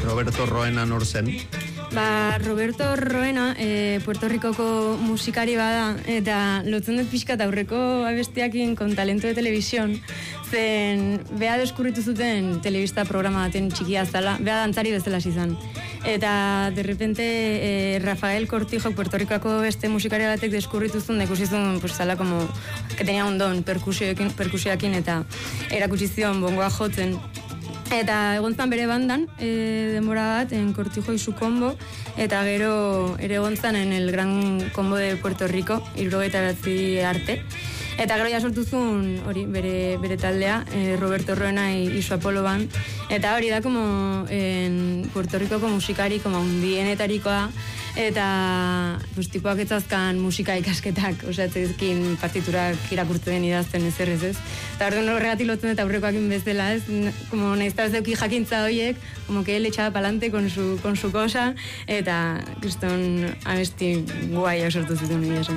Roberto Roena nor zen? Roberto Roena Puerto Ricoko musikari bada, eta lotzen dut pixkat aurreko abestiakin kon talento de televisión, zen beha deskurritu zuten telebista programa baten txikia zala, beha dantzari bezala izan. Eta de repente Rafael Cortijo Puerto Ricoko beste musikari batek deskurritu zuen, dekusizun pues zala como que tenía un don perkusioekin eta erakutsi zion bongoa jotzen. Eta egon zan bere bandan, denbora bat, en Cortijo y su combo, eta gero ere egon zan en el Gran Combo de Puerto Rico, 79 arte. Eta gero ja sortu zuen hori bere taldea, Roberto Roena y su Apollo Band. Eta hori da como en Puerto Ricoko musikari como hundienetarikoa, eta pues tipoak etzazkan musika ikasketak, osatzezkin partiturak irakurtzen idazten ezerrez ez. Eta orduan horregatik lotzen eta aurrekoakin bezala ez, como naizta ez deuki jakintza horiek, como que él echaba pa'lante con su cosa, eta kriston abesti guaiak sortu zituen egia esan.